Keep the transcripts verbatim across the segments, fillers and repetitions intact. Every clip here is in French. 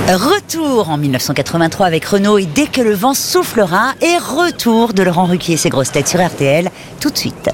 Retour en mille neuf cent quatre-vingt-trois avec Renaud et Dès que le vent soufflera, et retour de Laurent Ruquier et ses grosses têtes sur R T L tout de suite.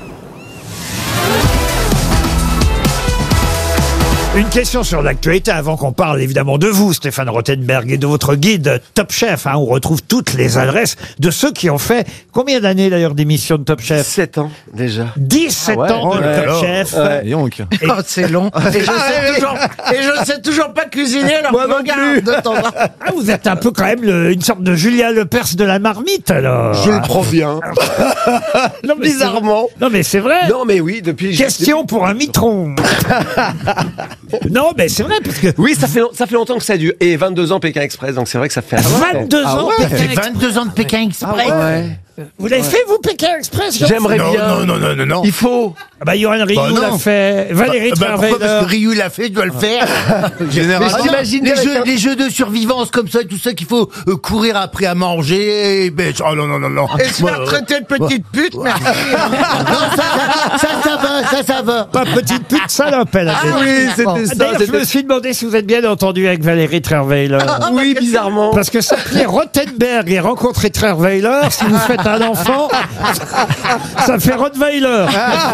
Une question sur l'actualité avant qu'on parle évidemment de vous, Stéphane Rothenberg, et de votre guide Top Chef, hein, où on retrouve toutes les adresses de ceux qui ont fait combien d'années d'ailleurs d'émission de Top Chef? dix-sept ans déjà. dix-sept Ah ouais, ans de ouais, Top ouais. Chef. Ouais. Et... Oh, c'est long. Et je, sais toujours, et je ne sais toujours pas cuisiner, alors Moi je non regarde plus. de temps en temps. Ah, vous êtes un peu quand même le- une sorte de Julien Lepers de la marmite alors. Je le prends bien. Non, mais Bizarrement. c'est- Non mais c'est vrai. Non mais oui, depuis... Question pour un mitron. Non mais c'est vrai parce que Oui, ça fait, ça fait longtemps que ça dure. Et vingt-deux ans Pékin Express, donc c'est vrai que ça fait... vingt-deux Ah ans ouais. Pékin C'est Express. vingt-deux ans de Pékin Express. Ouais. Vous l'avez fait vous Pékin Express? Jean- J'aimerais Non, bien. non, non, non, non, non. Il faut. Ah bah Johan Rioux Bah, non. l'a fait, Valérie Bah, bah, pourquoi? Parce que Trierweiler. Ryu l'a fait, je dois le faire. Généralement. Mais t'imagines les bien jeux, avec un- les jeux de survivance comme ça, tout ça qu'il faut euh, courir après à manger. Et ben, oh non, non, non, non. Et se faire traiter de petite pute, merci. ça, ça, ça va, ça, ça va. Pas petite pute salope, elle a dit. Oui, c'était ça. D'ailleurs, je me c'était- suis demandé si vous êtes bien entendu avec Valérie Trierweiler. Oui, bizarrement. Parce que s'appeler Rothenberg et rencontrer Trierweiler, si vous faites un enfant, ça fait Rottweiler.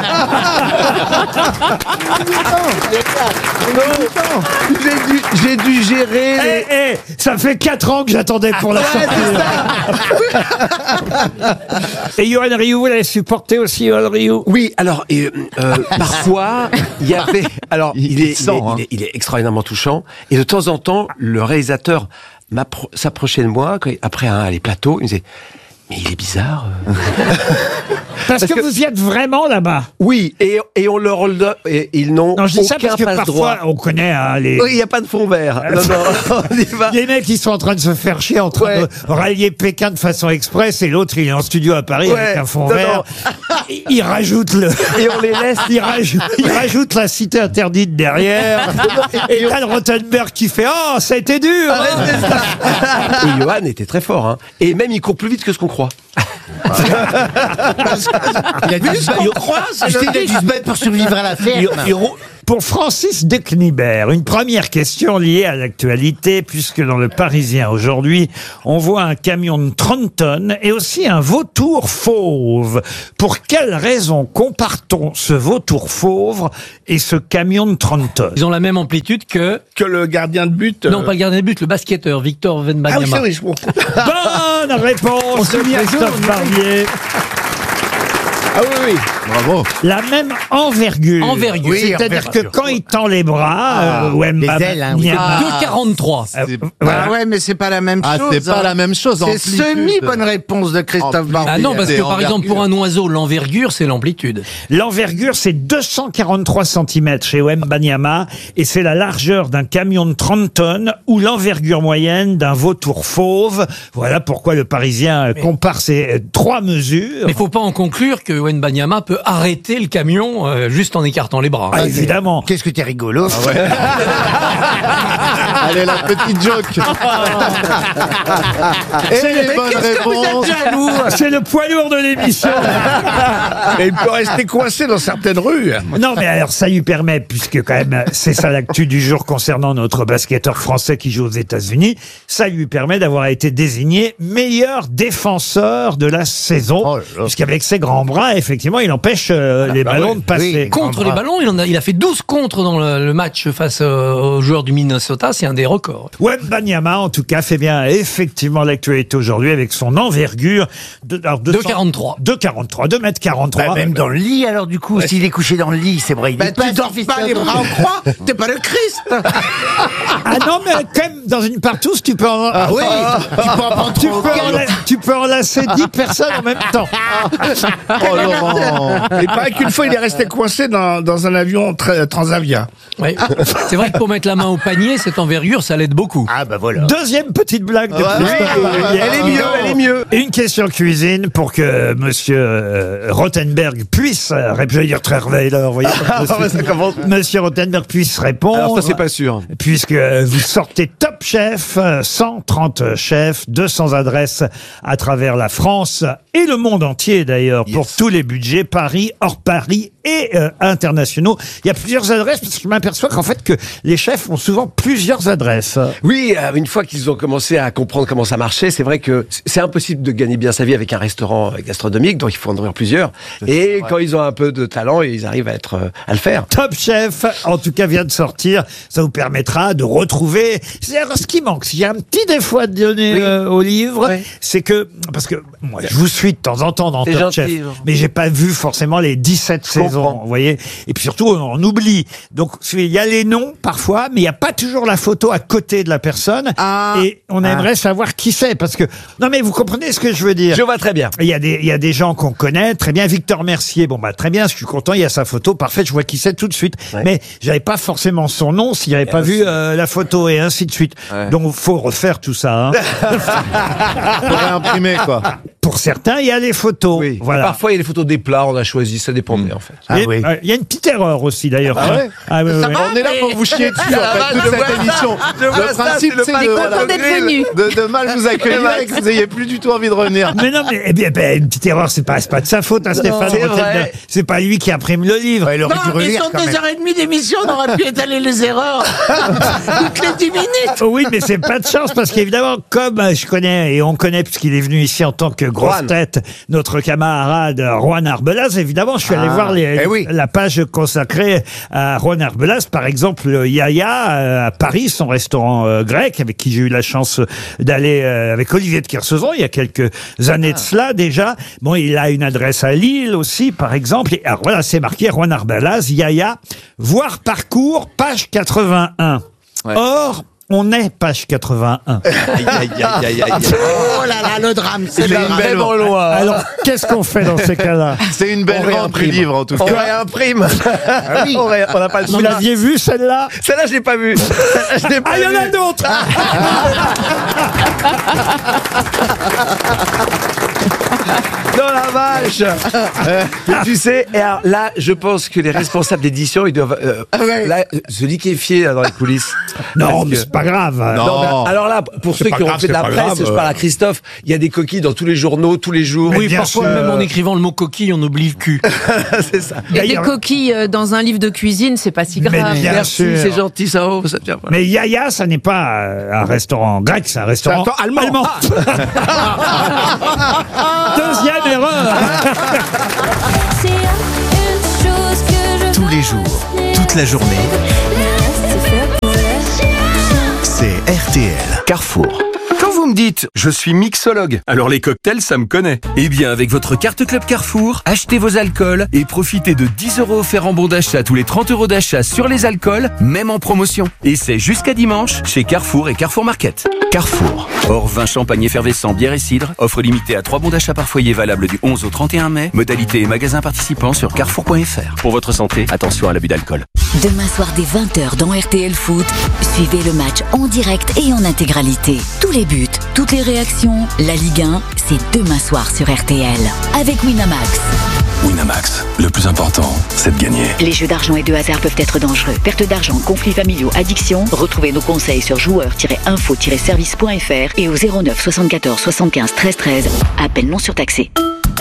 J'ai dû, j'ai dû gérer Eh, les... eh, ça fait quatre ans que j'attendais pour la sortir. Et Johan Rioux, vous l'avez supporté aussi, Johan Rioux? Oui, alors euh, euh, parfois il y avait, alors il, Il est, sent, il, est, hein. il, est, il est extraordinairement touchant, et de temps en temps le réalisateur m'appro- s'approchait de moi quand- après un, les plateaux, il me disait mais il est bizarre. euh. Parce, Parce que, que- vous y êtes vraiment là-bas. Oui, et, et on leur donne, et ils n'ont Non, je dis ça aucun parce que passe parfois, droit. on connaît hein, les... Oui, il n'y a pas de fond vert. Non, non, on y va. Les mecs, ils sont en train de se faire chier, en train Ouais. de rallier Pékin de façon express, et l'autre, il est en studio à Paris Ouais. avec un fond Non, vert. Il, il rajoute le, Et on les laisse. il rajoute, il rajoute la cité interdite derrière. Et là, le Rothenberg qui fait, oh, ça a été dur. Ouais, hein. c'est ça. Et Johan était très fort, hein. Et même il court plus vite que ce qu'on croit. Il a dû se battre. Tu sais, il a dû se battre pour survivre à la ferme. Pour Francis Decnibert, une première question liée à l'actualité, puisque dans le Parisien aujourd'hui, on voit un camion de trente tonnes et aussi un vautour fauve. Pour quelle raison compare-t-on ce vautour fauve et ce camion de trente tonnes? Ils ont la même amplitude que... Que le gardien de but. Non, pas le gardien de but, le basketteur, Victor Ah oui, Wembanyama. c'est vrai, je comprends. Bonne réponse de Christophe Barbier. Ah oui, oui. Bravo. La même envergure. Envergure. Oui, C'est-à-dire que envergure. quand il tend les bras, euh, Wembanyama- les ailes, hein, oui. deux quarante-trois. Euh, voilà. Ah ouais, mais c'est pas la même Ah, chose. c'est pas hein. la même chose. C'est amplitude. semi-bonne réponse de Christophe Barbier. Ah non, parce que c'est par exemple, pour envergure. un oiseau, l'envergure, c'est l'amplitude. L'envergure, c'est deux cent quarante-trois centimètres chez Wembanyama et c'est la largeur d'un camion de trente tonnes ou l'envergure moyenne d'un vautour fauve. Voilà pourquoi le Parisien euh, compare ces euh, trois mesures. Mais faut pas en conclure que Wembanyama peut arrêter le camion euh, juste en écartant les bras. Ah, évidemment. Qu'est-ce que t'es rigolo. Allez, la petite joke. Et les bonnes réponses. C'est le poids lourd de l'émission. Mais il peut rester coincé dans certaines rues. Non, mais alors ça lui permet, puisque quand même c'est ça l'actu du jour concernant notre basketteur français qui joue aux États-Unis, ça lui permet d'avoir été désigné meilleur défenseur de la saison, Oh là là. puisqu'avec ses grands bras, effectivement, il empêche euh, les bah ballons oui, de passer. oui. Contre les ballons, il, en a, il a fait douze contres dans le, le match face euh, aux joueurs du Minnesota, c'est un des records. Wembanyama, en tout cas, fait bien effectivement l'actualité aujourd'hui avec son envergure de alors, deux quarante-trois. deux quarante-trois, deux mètres quarante-trois. Bah, même dans le lit, alors, du coup, s'il est couché dans le lit, c'est vrai. Il Bah, est pas tu dors pas les bras en croix, t'es pas le Christ. Ah non, mais quand même, dans une partouze, tu peux en... Ah oui, tu peux en prendre Tu trop. peux, enla- tu peux enlacer dix personnes en même temps. Oh, Laurent. Il paraît qu'une fois, il est resté coincé dans, dans un avion tra- Transavia. Oui. C'est vrai que pour mettre la main au panier, cette envergure, ça l'aide beaucoup. Ah bah voilà. Deuxième petite blague de Ouais. Christophe Oui, Barbier. Elle est mieux, elle est mieux. Et une question cuisine pour que monsieur euh, Rothenberg puisse, euh, rép- je vais dire Trierweiler, vous voyez, comme je Ah ouais, suis- ça commence. monsieur Rothenberg puisse répondre. Alors ça, c'est pas sûr. Puisque vous sortez Top Chef, euh, cent trente chefs, deux cents adresses à travers la France et le monde entier d'ailleurs, pour tous les budgets. Par Paris, hors Paris et euh, internationaux. Il y a plusieurs adresses parce que je m'aperçois qu'en fait que les chefs ont souvent plusieurs adresses. Oui, euh, une fois qu'ils ont commencé à comprendre comment ça marchait, c'est vrai que c'est impossible de gagner bien sa vie avec un restaurant gastronomique, donc il faut en ouvrir plusieurs. Et quand ils ont un peu de talent, ils arrivent à être euh, à le faire. Top Chef, en tout cas, vient de sortir. Ça vous permettra de retrouver. C'est-à-dire, ce qui manque, s'il y a un petit défaut à donner Oui. euh, au livre, Oui. c'est que parce que moi, je vous suis de temps en temps dans C'est Top gentil, Chef, genre. mais j'ai pas vu forcément les dix-sept Je saisons, comprends. vous voyez. Et puis surtout, on en oublie. Donc, il y a les noms parfois, mais il n'y a pas toujours la photo à côté de la personne. Ah. Et on aimerait savoir qui c'est, parce que non, mais vous comprenez ce que je veux dire. Je vois très bien. Il y a des, il y a des gens qu'on connaît très bien. Victor Mercier, bon bah très bien, je suis content, il y a sa photo, parfait, je vois qui c'est tout de suite. Ouais. Mais j'avais pas forcément son nom s'il n'y avait pas vu euh, la photo et ainsi de suite. Ouais. Donc faut refaire tout ça. Hein. Faut réimprimer, quoi. Pour certains, il y a les photos. Oui. Voilà. Parfois, il y a les photos des plats, on a choisi, ça dépendait en fait. Ah Et, oui. euh, il y a une petite erreur aussi d'ailleurs. Ah ouais Ah oui, oui, oui. On est là pour vous chier dessus, en fait, toute je vois cette ça. émission. Je vois Le ça, principe, c'est le c'est pas de, content voilà, d'être venu. de, de mal vous accueillir et que vous ayez plus du tout envie de revenir. Mais non, mais eh bien, ben, une petite erreur, c'est pas, c'est pas de sa faute, hein, Stéphane. c'est Rotten. vrai. C'est pas lui qui imprime le livre. Ouais, il aurait dû Non, mais relire sur quand deux même. heures et demie d'émission, on aurait pu étaler les erreurs toutes les dix minutes. Oui, mais c'est pas de chance parce qu'évidemment, comme euh, je connais et on connaît puisqu'il est venu ici en tant que grosse Juan. tête, notre camarade euh, Juan Arbelaz, évidemment, je suis allé voir les, eh oui. la page consacrée à Juan Arbelaz. Par exemple, euh, Yaya euh, à Paris, son restaurant euh, grec, avec qui j'ai eu la chance d'aller euh, avec Olivier de Kersauzon il y a quelques années de cela déjà. Bon, il a une adresse à Lille aussi, par exemple. Et alors voilà, c'est marqué Juan Arbelaz, Yaya, voir parcours, page quatre-vingt-un. Ouais. Or, on est page quatre-vingt-un. Aïe, aïe, aïe, aïe, aïe. Oh là là, le drame, c'est le une drame. belle Vraiment loin. Alors, qu'est-ce qu'on fait dans ces cas-là? C'est une belle On vente du réimprime. livre, en tout On cas. réimprime. On ré- on n'a pas le Vous choix. l'aviez vu, celle-là? Celle-là, je l'ai pas vue. Je l'ai pas Ah, il y en a vue. d'autres! Dans la vache. Mais tu sais, et alors, là, je pense que les responsables d'édition, ils doivent euh, là, se liquéfier là, dans les coulisses. Non, Parce mais que- c'est pas grave. Non, mais alors là, pour ceux pas qui ont grave, fait de c'est la pas presse, grave, je euh. parle à Christophe, il y a des coquilles dans tous les journaux, tous les jours. Oui, Oui, bien parfois sûr. même en écrivant le mot coquille, on oublie le cul. C'est ça. Et des D'ailleurs- coquilles euh, dans un livre de cuisine, c'est pas si Mais grave. bien Merci, sûr. c'est gentil, ça. Oh, ça tient. Voilà. Mais Yaya, ça n'est pas euh, un restaurant grec, c'est un restaurant C'est un restaurant allemand. Deuxième erreur. Tous les jours, toute la journée, c'est R T L. Carrefour. Quand vous me dites « je suis mixologue », alors les cocktails, ça me connaît. Eh bien, avec votre carte Club Carrefour, achetez vos alcools et profitez de dix euros offerts en bon d'achat tous les trente euros d'achat sur les alcools, même en promotion. Et c'est jusqu'à dimanche chez Carrefour et Carrefour Market. Carrefour. Hors vin, champagne effervescent, bière et cidre. Offre limitée à trois bons d'achat par foyer valable du onze au trente et un mai. Modalité et magasins participants sur carrefour point f r. Pour votre santé, attention à l'abus d'alcool. Demain soir dès vingt heures dans R T L Foot, suivez le match en direct et en intégralité. Tous les buts, toutes les réactions, la Ligue un, c'est demain soir sur R T L. Avec Winamax. Winamax, le plus important, c'est de gagner. Les jeux d'argent et de hasard peuvent être dangereux. Perte d'argent, conflits familiaux, addiction. Retrouvez nos conseils sur joueurs tiret info tiret service point f r et au zéro neuf soixante-quatorze soixante-quinze treize treize. Appel non surtaxé.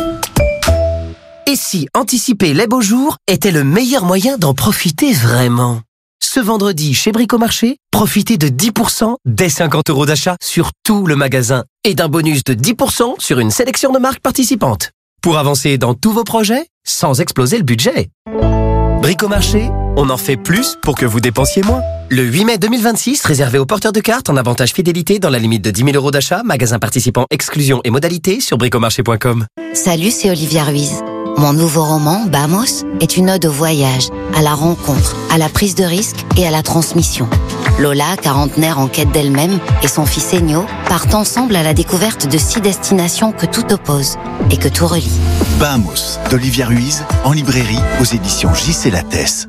Et si anticiper les beaux jours était le meilleur moyen d'en profiter vraiment? Ce vendredi, chez Bricomarché, profitez de dix pour cent dès cinquante euros d'achat sur tout le magasin et d'un bonus de dix pour cent sur une sélection de marques participantes. Pour avancer dans tous vos projets, sans exploser le budget. Bricomarché, on en fait plus pour que vous dépensiez moins. Le huit mai deux mille vingt-six, réservé aux porteurs de cartes en avantage fidélité dans la limite de dix mille euros d'achat, magasin participant, exclusion et modalités sur bricomarché point com. Salut, c'est Olivia Ruiz. Mon nouveau roman, Bamos, est une ode au voyage, à la rencontre, à la prise de risque et à la transmission. Lola, quarantenaire en quête d'elle-même, et son fils Ennio partent ensemble à la découverte de six destinations que tout oppose et que tout relie. Bamos, d'Olivia Ruiz, en librairie aux éditions J C Lattès.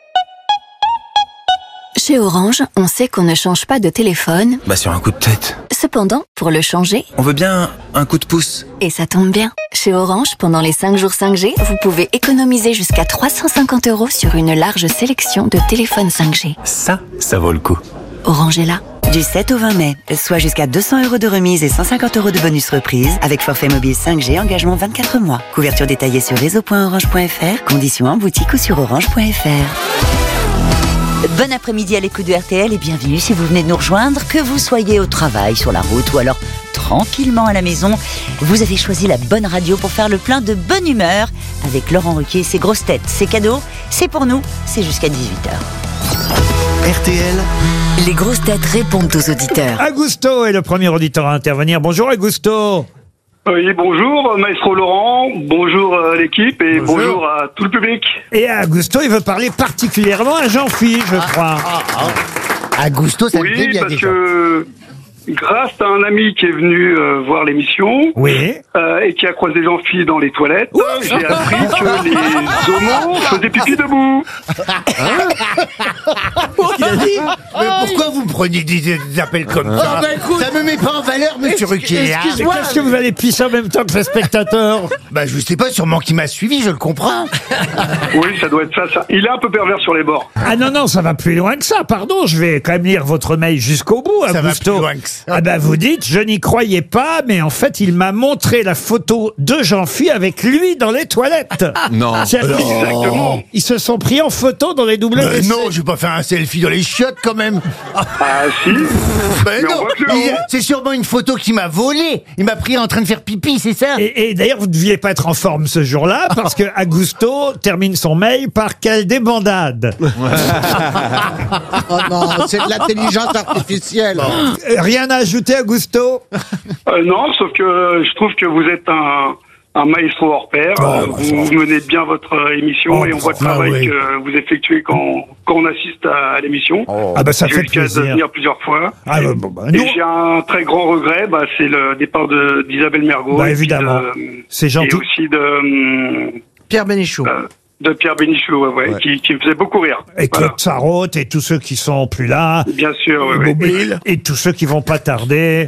Chez Orange, on sait qu'on ne change pas de téléphone. Bah sur un coup de tête. Cependant, pour le changer, On veut bien un coup de pouce. et ça tombe bien. Chez Orange, pendant les cinq jours cinq G, vous pouvez économiser jusqu'à trois cent cinquante euros sur une large sélection de téléphones cinq G. Ça, ça vaut le coup. Orange est là. Du sept au vingt mai, soit jusqu'à deux cents euros de remise et cent cinquante euros de bonus reprise avec forfait mobile cinq G, engagement vingt-quatre mois. Couverture détaillée sur réseau point orange point f r, conditions en boutique ou sur orange point f r. Bon après-midi à l'écoute de R T L et bienvenue si vous venez de nous rejoindre, que vous soyez au travail, sur la route ou alors tranquillement à la maison. Vous avez choisi la bonne radio pour faire le plein de bonne humeur avec Laurent Ruquier et ses grosses têtes. C'est cadeau, c'est pour nous, c'est jusqu'à dix-huit heures. R T L, les grosses têtes répondent aux auditeurs. Augusto est le premier auditeur à intervenir. Bonjour Augusto. Oui, bonjour Maestro Laurent, bonjour à l'équipe et bonjour. bonjour à tout le public. Et Augusto, il veut parler particulièrement à Jean-Philippe, je crois. Ah, ah, ah. Augusto, ça oui, me plaît bien parce déjà. que grâce à un ami qui est venu euh, voir l'émission oui. euh, et qui a croisé Jean-Philippe dans les toilettes, oui. j'ai appris que les homos faisaient pipi debout. Qu'est-ce qu'il a dit? Mais pourquoi vous me prenez des, des appels comme ça? Oh, bah, écoute, ça me met pas en valeur, monsieur Ruquier. Excuse-moi. Qu'est-ce que vous allez pisser en même temps que le spectateur? Bah, je sais pas, sûrement qu'il m'a suivi, je le comprends. Oui, ça doit être ça, ça. Il est un peu pervers sur les bords. Ah non, non, ça va plus loin que ça. Pardon, je vais quand même lire votre mail jusqu'au bout, ça Augusto. Va plus loin que ça. Ah bah vous dites, je n'y croyais pas, mais en fait, il m'a montré la photo de Jean-Philippe avec lui dans les toilettes. Non. Exactement. Ils se sont pris en photo dans les double euh, Non, je vais pas faire un selfie dans les chiottes quand même. Ah si. Ben non, il, c'est sûrement une photo qui m'a volé. Il m'a pris en train de faire pipi, c'est ça? Et, et d'ailleurs, vous ne deviez pas être en forme ce jour-là, parce que Augusto termine son mail par quelle débandade. Oh non, c'est de l'intelligence artificielle. Euh, Rien à ajouter, Augusto? euh, Non, sauf que je trouve que vous êtes un... un maestro hors pair, oh, euh, bah, vous ça. menez bien votre euh, émission oh, et on voit le travail ah, oui. que vous effectuez quand, quand on assiste à, à l'émission. Oh. Ah bah ça j'ai fait eu le cas plaisir. de venir plusieurs fois. Ah, bah, bah, bah, et j'ai un très grand regret, bah, c'est le départ de, d'Isabelle Mergo. Bah, évidemment, de, c'est gentil. Et aussi de... Pierre Bénichou. Euh, de Pierre Bénichou, ouais, ouais, ouais. Qui, qui me faisait beaucoup rire. Et Claude voilà. Sarraute et tous ceux qui sont plus là. Bien sûr, ouais, ouais. Et, et tous ceux qui vont pas tarder.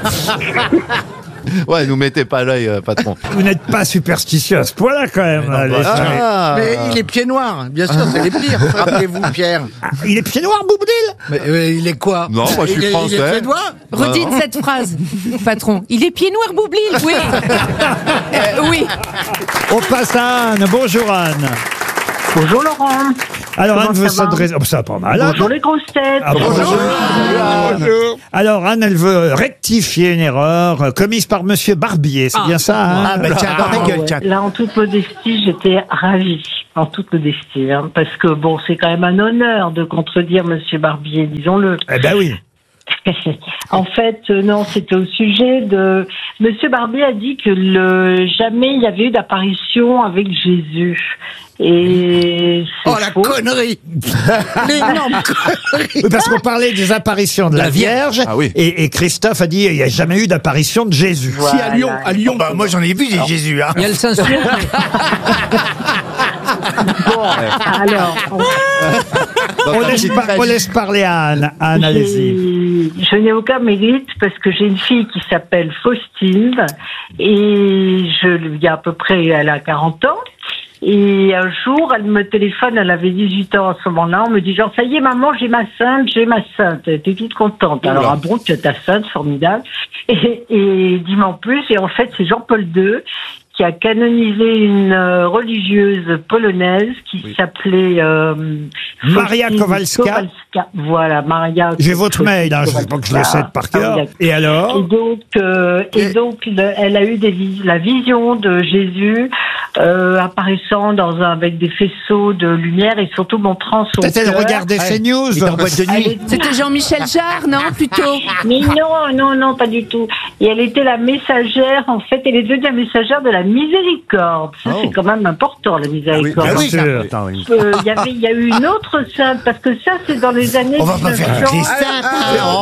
Ouais, nous mettez pas l'œil, euh, patron. Vous n'êtes pas superstitieux à ce point-là, quand même. Mais, non, bah, ah, mais il est pieds noirs, bien sûr, c'est les pires. Rappelez-vous, Pierre. Ah, il est pieds noirs, Boublil? Mais euh, il est quoi? Non, moi je suis il français. Est, il est pieds noirs? Redites non. cette phrase, patron. Il est pieds noirs, Boublil? Oui. euh, oui. On passe à Anne. Bonjour, Anne. Bonjour Laurent. Alors Comment Anne veut s'adresser... Oh, ça va pas mal. Bonjour les grosses têtes. Ah, bonjour. Bonjour. Bonjour. Alors Anne, elle veut rectifier une erreur commise par Monsieur Barbier. C'est ah. bien ça, hein? Ah, bah tiens, dans ta gueule, tiens. Là, en toute modestie, j'étais ravie. En toute modestie. Hein, parce que, bon, c'est quand même un honneur de contredire Monsieur Barbier, disons-le. Eh ben oui. En fait, euh, non, c'était au sujet de... Monsieur Barbier a dit que le... jamais il y avait eu d'apparition avec Jésus. Et oh la faux. Connerie. L'énorme connerie. Parce qu'on parlait des apparitions de la, la Vierge, ah, oui. et, et Christophe a dit il n'y a jamais eu d'apparition de Jésus. Voilà. Si à Lyon, à Lyon, bah, moi j'en ai vu des alors, Jésus. Hein. Il y a le Saint Bon, alors, on... on, laisse par, on laisse parler à Anne. Anne, allez-y. Je n'ai aucun mérite parce que j'ai une fille qui s'appelle Faustine et je, il y a à peu près, elle a quarante ans. Et un jour, elle me téléphone, elle avait dix-huit ans à ce moment-là, on me dit genre, ça y est maman, j'ai ma sainte, j'ai ma sainte. Elle était toute contente. Alors, ah bon, tu as ta sainte, formidable. Et, et dis-moi en plus, et en fait, c'est Jean-Paul deux qui a canonisé une euh, religieuse polonaise qui oui. s'appelait euh, Maria Kowalska. Kowalska. Voilà, Maria. J'ai votre mail, hein, je sais pas que je le sais par cœur. Ah, et alors? Et donc, euh, et, et donc, le, elle a eu des, la vision de Jésus euh, apparaissant dans un, avec des faisceaux de lumière et surtout montrant son Peut-être elle regardait ces news en boîte de nuit. C'était Jean-Michel Jarre, non, plutôt? Mais non, non, non, pas du tout. Et elle était la messagère, en fait, elle est devenue la messagère de la miséricorde. Ça, oh. c'est quand même important, la miséricorde. Ah oui, il ah oui, euh, y avait, il y a eu une autre sainte, parce que ça, c'est dans les années... On va pas faire les saintes. Ah, oh.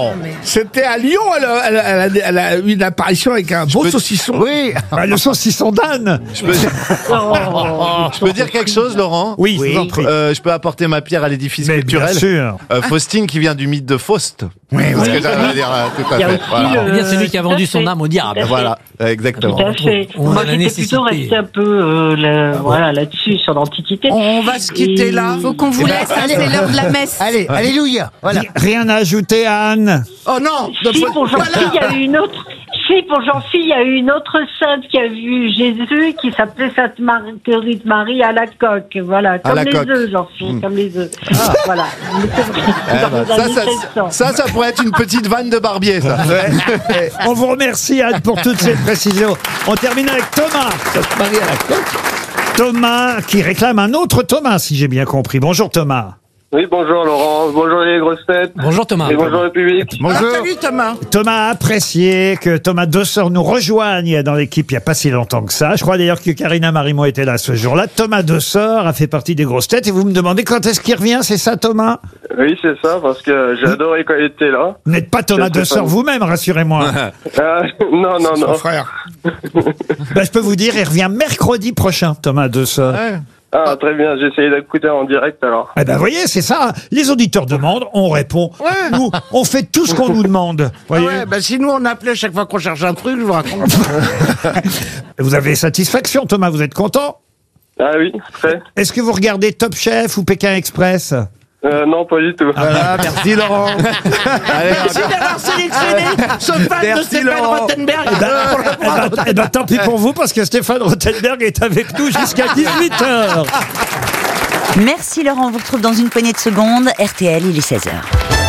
Non. C'était à Lyon, elle a, elle, a, elle, a, elle a eu une apparition avec un beau peux- saucisson. Oui, bah, le saucisson d'âne. Je peux... je peux dire quelque chose, Laurent? Oui, je vous en prie. Euh, je peux apporter ma pierre à l'édifice Mais culturel. bien sûr. Euh, Faustine qui vient du mythe de Faust. Oui, C'est oui. ce que j'avais à dire, euh, tout à Il y a fait. aussi Voilà. le- Eh bien, c'est lui qui a Tout vendu à son fait. âme au diable. Tout à Voilà, exactement. Tout à fait. On Moi, a la j'étais nécessité. plutôt resté un peu euh, là, voilà, là-dessus, sur l'Antiquité. On va se quitter Et- là. Faut qu'on vous laisse, hein, c'est l'heure de la messe. Allez, alléluia. Voilà. Rien à ajouter, Anne. Oh non. Si, pour Jean-Philippe, il y a eu une autre. Si, pour Jean-Philippe, il y a eu une autre sainte qui a vu Jésus, qui s'appelait Sainte Marguerite Marie à la coque. Voilà, comme la les coque. œufs, Jean-Philippe, comme les œufs. Voilà. Eh Dans ben, les ça, années ça, mille sept cents. ça, ça pourrait être une petite vanne de barbier, ça. On vous remercie, Anne, pour toutes ces précisions. On termine avec Thomas. Marie à la coque. Thomas qui réclame un autre Thomas, si j'ai bien compris. Bonjour Thomas. Oui, bonjour Laurent, bonjour les grosses têtes. Bonjour Thomas. Et bonjour le public. Ah, salut Thomas. Thomas a apprécié que Thomas Dossor nous rejoigne dans l'équipe il n'y a pas si longtemps que ça. Je crois d'ailleurs que Karina Marimo était là ce jour-là. Thomas Dossor a fait partie des grosses têtes et vous me demandez quand est-ce qu'il revient, c'est ça Thomas? Oui, c'est ça, parce que j'ai adoré quand il était là. Vous n'êtes pas Thomas C'est Dossor Stéphane. vous-même, rassurez-moi. Euh, non, non, Son non. frère. Ben, je peux vous dire, il revient mercredi prochain, Thomas Dossor. Ah, très bien, j'ai essayé d'écouter en direct alors. Eh ben, vous voyez, c'est ça. Les auditeurs demandent, on répond. Nous, on fait tout ce qu'on nous demande. Ah Voyez. ouais, bah si nous on appelait à chaque fois qu'on cherche un truc, je vous raconte. Vous avez satisfaction, Thomas, vous êtes content? Ah oui, très. Est-ce que vous regardez Top Chef ou Pékin Express? Euh, non, pas du tout. Voilà, merci Laurent. Allez, Merci d'avoir sélectionné ce fan de Merci, Stéphane Laurent. Rothenberg. Eh ben, eh ben, eh ben, tant pis pour vous, parce que Stéphane Rothenberg est avec nous jusqu'à dix-huit heures. Merci Laurent, on vous retrouve dans une poignée de secondes. R T L, il est seize heures.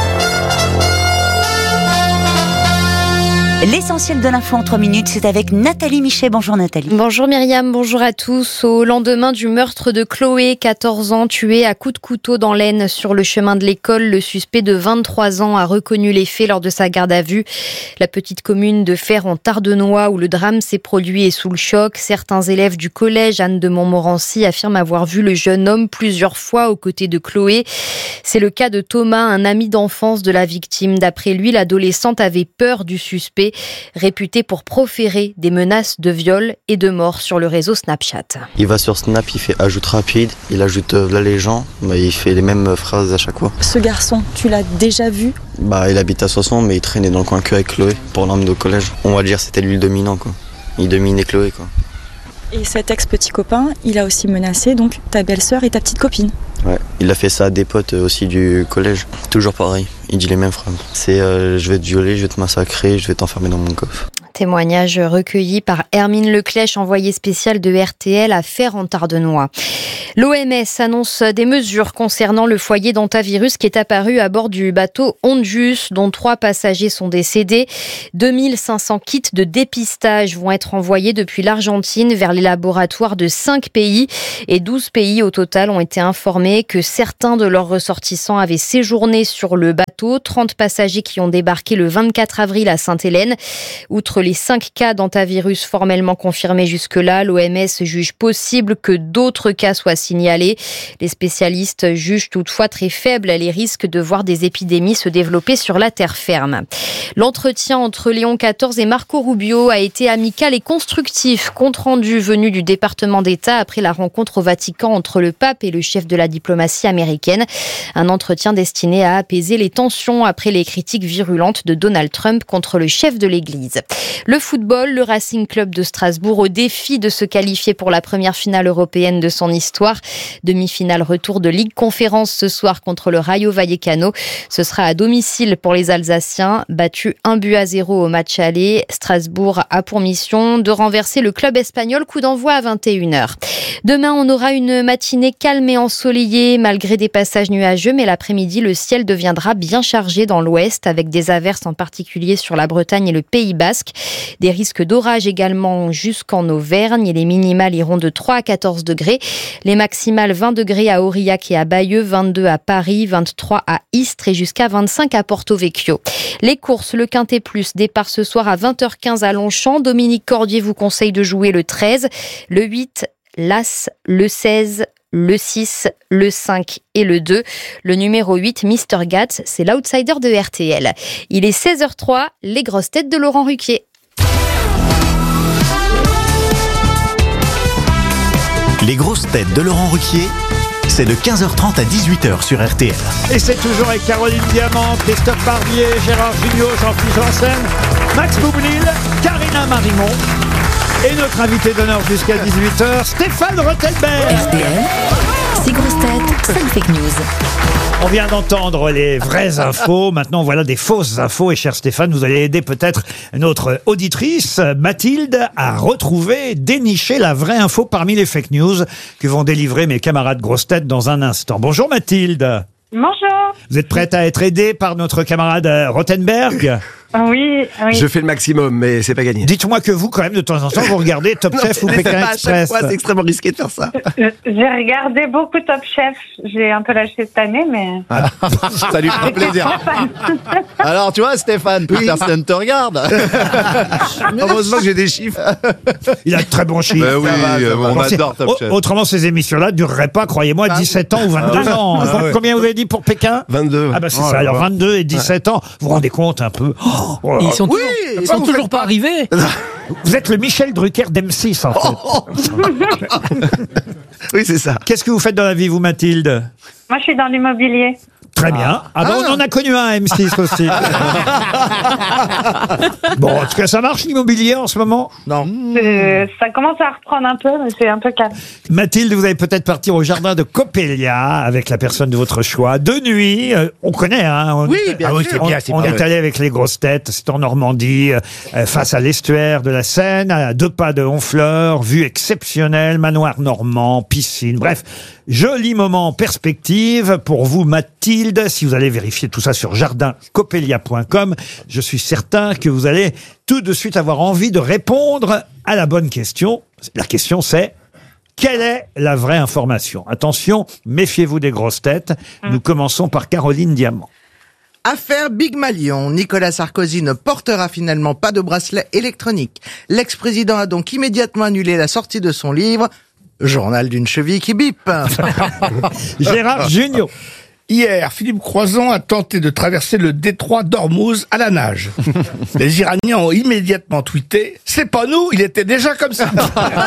L'essentiel de l'info en trois minutes, c'est avec Nathalie Michet. Bonjour Nathalie. Bonjour Myriam, bonjour à tous. Au lendemain du meurtre de Chloé, quatorze ans, tuée à coups de couteau dans l'Aisne sur le chemin de l'école, le suspect de vingt-trois ans a reconnu les faits lors de sa garde à vue. La petite commune de Fère en Tardenois où le drame s'est produit est sous le choc. Certains élèves du collège Anne de Montmorency affirment avoir vu le jeune homme plusieurs fois aux côtés de Chloé. C'est le cas de Thomas, un ami d'enfance de la victime. D'après lui, l'adolescente avait peur du suspect, réputé pour proférer des menaces de viol et de mort sur le réseau Snapchat. Il va sur Snap, il fait ajoute rapide, il ajoute euh, là les gens, bah, il fait les mêmes phrases à chaque fois. Ce garçon, tu l'as déjà vu? Bah, il habite à Soissons, mais il traînait dans le coin que avec Chloé pour l'homme de collège. On va dire c'était lui le dominant, quoi. Il dominait Chloé, quoi. Et cet ex-petit copain, il a aussi menacé donc ta belle-sœur et ta petite copine. Ouais, il a fait ça à des potes euh, aussi du collège. Toujours pareil, il dit les mêmes phrases. C'est euh, je vais te violer, je vais te massacrer, je vais t'enfermer dans mon coffre. Témoignage recueilli par Hermine Leclèche, envoyée spéciale de R T L à Fère en Tardenois. L'O M S annonce des mesures concernant le foyer d'hantavirus qui est apparu à bord du bateau Onjus, dont trois passagers sont décédés. deux mille cinq cents kits de dépistage vont être envoyés depuis l'Argentine vers les laboratoires de cinq pays et douze pays au total ont été informés que certains de leurs ressortissants avaient séjourné sur le bateau. trente passagers qui ont débarqué le vingt-quatre avril à Sainte-Hélène. Outre les cinq cas d'hantavirus formellement confirmés jusque-là, l'O M S juge possible que d'autres cas soient signalés. Les spécialistes jugent toutefois très faibles les risques de voir des épidémies se développer sur la terre ferme. L'entretien entre Léon quatorze et Marco Rubio a été amical et constructif. Compte rendu venu du département d'État après la rencontre au Vatican entre le pape et le chef de la diplomatie américaine. Un entretien destiné à apaiser les tensions après les critiques virulentes de Donald Trump contre le chef de l'Église. Le football, le Racing Club de Strasbourg au défi de se qualifier pour la première finale européenne de son histoire. Demi-finale retour de Ligue Conférence ce soir contre le Rayo Vallecano. Ce sera à domicile pour les Alsaciens. Battu un but à zéro au match aller, Strasbourg a pour mission de renverser le club espagnol. Coup d'envoi à vingt et une heures. Demain, on aura une matinée calme et ensoleillée malgré des passages nuageux, mais l'après-midi, le ciel deviendra bien chargé dans l'ouest avec des averses en particulier sur la Bretagne et le Pays Basque. Des risques d'orage également jusqu'en Auvergne et les minimales iront de trois à quatorze degrés. Les maximales vingt degrés à Aurillac et à Bayeux, vingt-deux à Paris, vingt-trois à Istres et jusqu'à vingt-cinq à Porto Vecchio. Les courses, le Quintet Plus départ ce soir à vingt heures quinze à Longchamp. Dominique Cordier vous conseille de jouer le treize, le huit, l'As, le seize, le six, le cinq et le deux. Le numéro huit, Mister Gatz, c'est l'outsider de R T L. Il est seize heures trois, les grosses têtes de Laurent Ruquier. Les grosses têtes de Laurent Ruquier, c'est de quinze heures trente à dix-huit heures sur R T L. Et c'est toujours avec Caroline Diamant, Christophe Barbier, Gérard Jugnot, Jean-Philippe Janssen, Max Boublil, Karina Marimont et notre invité d'honneur jusqu'à dix-huit heures, Stéphane Rothenberg. R T L, six grosses têtes, cinq fake news. On vient d'entendre les vraies infos, maintenant voilà des fausses infos et cher Stéphane, vous allez aider peut-être notre auditrice Mathilde à retrouver, dénicher la vraie info parmi les fake news que vont délivrer mes camarades grosses têtes dans un instant. Bonjour Mathilde. Bonjour. Vous êtes prête à être aidée par notre camarade Rothenberg? Oui, oui. Je fais le maximum, mais c'est pas gagné. Dites-moi que vous, quand même, de temps en temps, vous regardez Top Chef ou Pékin pas à chaque Express. fois, c'est extrêmement risqué de faire ça. Euh, J'ai regardé beaucoup Top Chef. J'ai un peu lâché cette année, mais... Ah, ça lui fera plaisir. Alors, tu vois, Stéphane, plus personne te regarde. Heureusement que j'ai des chiffres. Il a de très bons chiffres. Ben oui, Ça va, ça euh, va. on Bon, c'est- adore Top au- Chef. Autrement, ces émissions-là ne dureraient pas, croyez-moi, dix-sept ans ou vingt-deux ans. Ah ouais. Combien vous avez dit pour Pékin? vingt-deux. Ah bah c'est Oh ça, là alors là. vingt-deux et dix-sept ans. Vous vous rendez compte un peu? Oh, oh là Ils là. sont Oui, toujours, ils pourquoi sont vous toujours faites pas arrivés. Vous êtes le Michel Drucker d'M six, en fait. Oui, c'est ça. Qu'est-ce que vous faites dans la vie, vous, Mathilde? Moi, je suis dans l'immobilier. Très bien. Ah, bah, on en a connu un à M six aussi. Bon, en tout cas, ça marche l'immobilier en ce moment? Non. Euh, ça commence à reprendre un peu, mais c'est un peu calme. Mathilde, vous allez peut-être partir au jardin de Coppelia avec la personne de votre choix. De nuit, euh, on connaît, hein? On, Oui, bien Ah oui, sûr. c'est bien, c'est on bien. est allé avec les grosses têtes, c'est en Normandie, euh, face à l'estuaire de la Seine, à deux pas de Honfleur, vue exceptionnelle, manoir normand, piscine, bref, joli moment en perspective pour vous, Mathilde. Si vous allez vérifier tout ça sur jardin coppelia point com, je suis certain que vous allez tout de suite avoir envie de répondre à la bonne question. La question c'est: quelle est la vraie information? Attention, méfiez-vous des grosses têtes. Nous commençons par Caroline Diamant. Affaire Big Malion. Nicolas Sarkozy ne portera finalement pas de bracelet électronique. L'ex-président a donc immédiatement annulé la sortie de son livre Journal d'une cheville qui bip. Gérard Jugnot. Hier, Philippe Croizon a tenté de traverser le détroit d'Ormuz à la nage. Les Iraniens ont immédiatement tweeté « C'est pas nous, il était déjà comme ça !»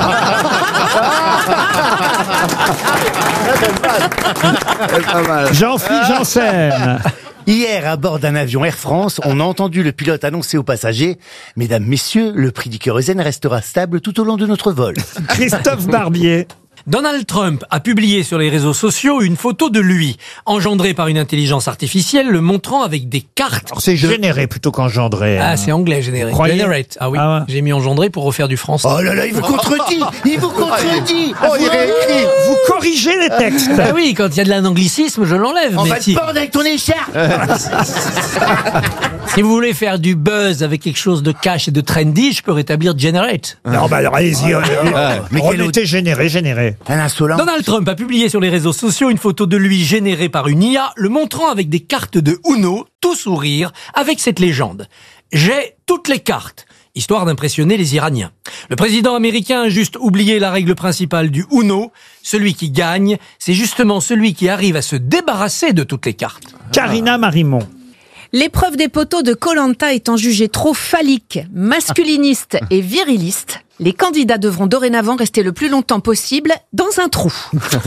Jean-Philippe Janssen. Hier, à bord d'un avion Air France, on a entendu le pilote annoncer aux passagers « Mesdames, messieurs, le prix du kérosène restera stable tout au long de notre vol. » Christophe Barbier. Donald Trump a publié sur les réseaux sociaux une photo de lui, engendrée par une intelligence artificielle, le montrant avec des cartes. Alors, c'est généré plutôt qu'engendré. Ah, hein. c'est anglais, généré. Croyez- Generate. Ah oui, Ah ouais. j'ai mis engendré pour refaire du français. Oh là là, il vous contredit Il vous contredit Oh, il réécrit. Vous corrigez les textes. Ah oui, quand il y a de l'anglicisme, je l'enlève. On mais va si, te pendre avec ton écharpe si vous voulez faire du buzz avec quelque chose de cash et de trendy, je peux rétablir Generate. Non, bah alors allez-y. euh, Mais on quel était généré, généré. Un insolent. Donald Trump a publié sur les réseaux sociaux une photo de lui générée par une I A, le montrant avec des cartes de Uno, tout sourire, avec cette légende. J'ai toutes les cartes, histoire d'impressionner les Iraniens. Le président américain a juste oublié la règle principale du Uno. Celui qui gagne, c'est justement celui qui arrive à se débarrasser de toutes les cartes. Karina Marimont. L'épreuve des poteaux de Koh-Lanta étant jugée trop phallique, masculiniste et viriliste, les candidats devront dorénavant rester le plus longtemps possible dans un trou.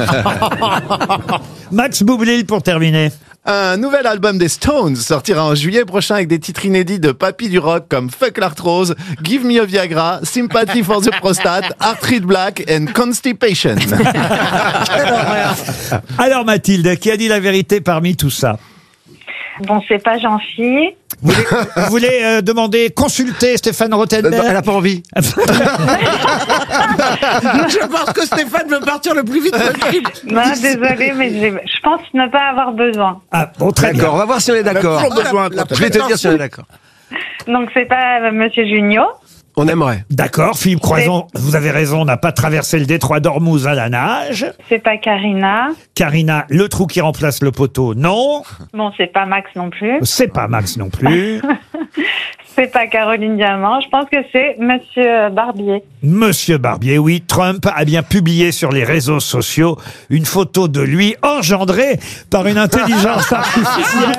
Max Boublil pour terminer. Un nouvel album des Stones sortira en juillet prochain avec des titres inédits de Papy du rock comme Fuck l'arthrose, Give Me a Viagra, Sympathy for the Prostate, Arthritis Black and Constipation. Alors Mathilde, qui a dit la vérité parmi tout ça? Bon, c'est pas Jean-Philippe. Vous voulez, vous voulez euh, demander, consulter Stéphane Rothenberg? Euh, elle a pas envie. Je pense que Stéphane veut partir le plus vite possible. Non, désolé, mais j'ai- je pense ne pas avoir besoin. Ah, bon, très bien. D'accord, on va voir si on est d'accord. Elle a toujours besoin, Je vais te dire si on est d'accord. Donc, c'est pas euh, Monsieur Junio. On aimerait. D'accord, Philippe Croizon, vous avez raison, n'a pas traversé le détroit d'Ormuz à la nage. C'est pas Karina. Karina, le trou qui remplace le poteau, non. Bon, c'est pas Max non plus. C'est pas Max non plus. C'est c'est pas Caroline Diamant, je pense que c'est Monsieur Barbier. Monsieur Barbier, oui, Trump a bien publié sur les réseaux sociaux une photo de lui engendrée par une intelligence artificielle.